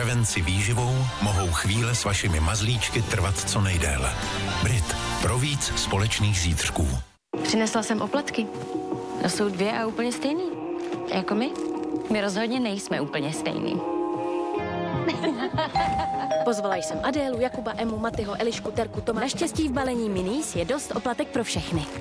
prevenci výživou mohou chvíle s vašimi mazlíčky trvat co nejdéle. Brit. Pro víc společných zítřků. Přinesla jsem oplatky. To jsou 2 a úplně stejný. Jako my. My rozhodně nejsme úplně stejný. Pozvala jsem Adélu, Jakuba, Emu, Matyho, Elišku, Terku, Toma. Naštěstí v balení Minis je dost oplatek pro všechny.